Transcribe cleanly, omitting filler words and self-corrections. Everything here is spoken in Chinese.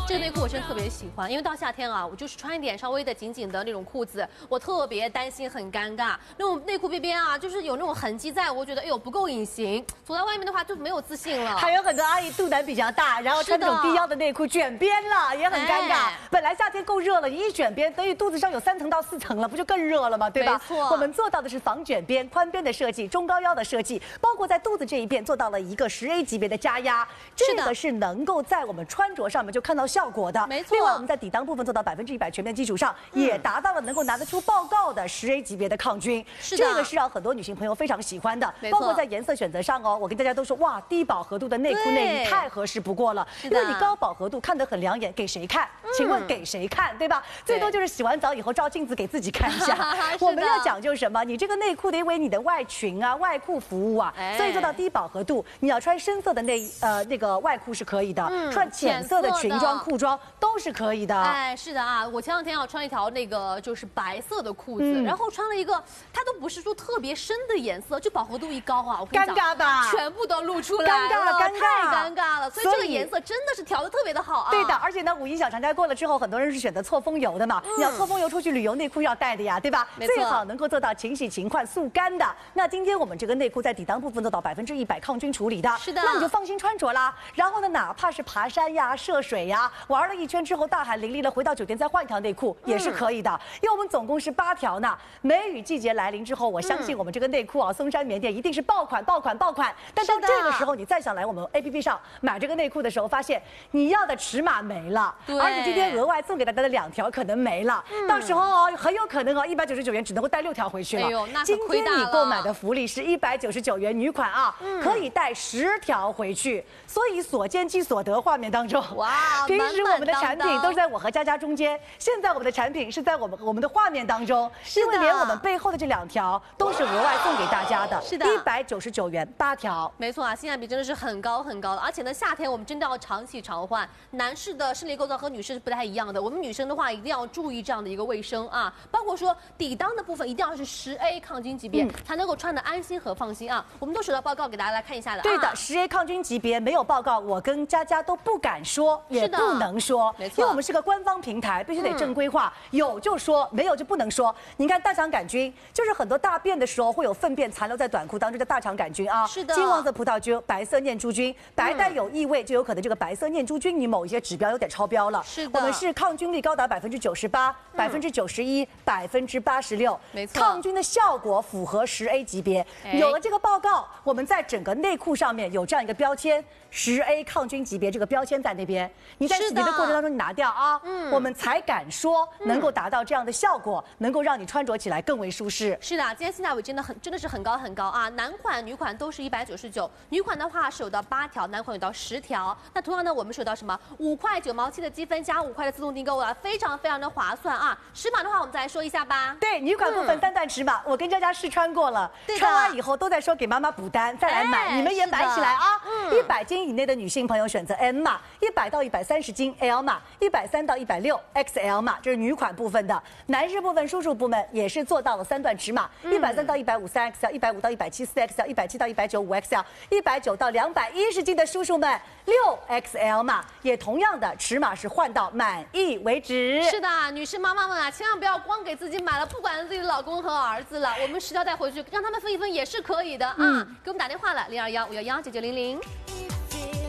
这个内裤我真的特别喜欢，因为到夏天啊，我就是穿一点稍微的紧紧的那种裤子，我特别担心很尴尬。那种内裤边边啊，就是有那种痕迹在，我觉得哎呦不够隐形，走在外面的话就没有自信了。 还有很多阿姨肚腩比较大，然后穿那种低腰的内裤卷边了，也很尴尬。本来夏天够热了，你一卷边，等于肚子上有3层到4层了，不就更热了吗？对吧？ 没错， 我们做到的是防卷边、宽边的设计，中高腰的设计，包括在肚子这一边做到了一个10A 级别的加压，这个是能够在我们穿着上面就看到效果的。 没错。 另外，我们在底裆部分做到100%全面基础上，也达到了能够拿得出报告的10A 级别的抗菌。 是的， 这个是让很多女性朋友非常喜欢的。包括在颜色选择上哦，我跟大家都说，哇，低饱和度的内裤内衣太合适不过了。因为你高饱和度看得很养眼，给谁看？请问给谁看？对吧？最多就是洗完澡以后照镜子给自己看一下。我们要讲究什么？你这个内裤得为你的外裙啊、外裤服务啊，所以做到低饱和度。你要穿深色的那个外裤是可以的，穿浅色的裙装、裤装都是可以的。 哎，是的啊，我前2天要穿一条那个就是白色的裤子，然后穿了一个，它都不是说特别深的颜色，就饱和度一高啊，我跟你讲， 尴尬吧？ 全部都露出来了，太尴尬了。所以这个颜色真的是调的特别的好啊。 对的，而且呢，5一小长假过了之后，很多人是选择错峰油的嘛。你要错峰油出去旅游，内裤要带的呀，对吧？最好能够做到勤洗勤换速干的。那今天我们这个内裤在底裆部分做到100%抗菌处理的， 是的， 那你就放心穿着啦。然后呢，哪怕是爬山呀、涉水呀，玩了一圈之后大汗淋漓了，回到酒店再换一条内裤也是可以的。因为我们总共是8条呢。梅雨季节来临之后，我相信我们这个内裤啊，松山棉店一定是爆款。但到这个时候，你再想来我们 APP 上买这个内裤的时候，发现你要的尺码没了，而且今天额外送给大家的2条可能没了，到时候哦很有可能哦199元只能够带6条回去了。 哎呦，那今天你购买的福利是199元女款啊，可以带10条回去。所以所见即所得，画面当中， 哇， 平时我们的产品都是在我和佳佳中间，现在我们的产品是在我们的画面当中，因为连我们背后的这2条都是额外送给大家的， 是的 ，199元8条。 没错啊，性价比真的是很高很高的，而且呢，夏天我们真的要常洗常换。男士的生理构造和女士是不太一样的，我们女生的话一定要注意这样的一个卫生啊，包括说底裆的部分一定要是10A 抗菌级别，才能够穿得安心和放心啊。我们都收到报告给大家来看一下的。 对的，10A 抗菌级别没有报告，我跟佳佳都不敢说，也不能说， 没错， 因为我们是个官方平台，必须得正规化，有就说，没有就不能说。你看大肠杆菌，就是很多大便的时候会有粪便残留在短裤当中，叫大肠杆菌啊。 是的， 金黄色葡萄菌、白色念珠菌，白带有异味，就有可能这个白色念珠菌你某一些指标有点超标了。 是的， 我们是抗菌力高达98%、91%、86%， 没错， 抗菌的效果符合10A 级别。有了这个报告，我们在整个内裤上面有这样一个标签，10A 抗菌级别这个标签在那边，你在洗涤的过程当中你拿掉啊，我们才敢说能够达到这样的效果，能够让你穿着起来更为舒适。 是的，今天性价比真的是很高很高啊！男款、女款都是199，女款的话是有到8条，男款有到10条。那同样呢，我们是有到什么5块9毛7的积分加5块的自动订购啊，非常的划算啊！尺码的话，我们再来说一下吧。 对，女款部分3段尺码，我跟佳佳试穿过了，穿完以后都在说给妈妈补单，再来买，你们也买起来啊！100斤以内的女性朋友选择 M 码，100到130斤 L 码，130到160 XL 码，这是女款部分的。男士部分叔叔部门也是做到了3段尺码，130到153 XL，150到174 XL，170到195 XL，190到210斤的叔叔们6 XL 码，也同样的尺码是换到满意为止。 是的，女士妈妈们啊，千万不要光给自己买了，不管自己的老公和儿子了，我们10条带回去，让他们分一分也是可以的啊。给我们打电话了，0215119900。